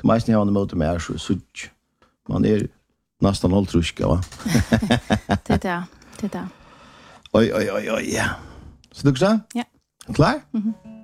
Det mest ni har en mot mer så sutt. Man nästan all truska va. Det är det. Oj. Ja. Så du så? Ja. Klar?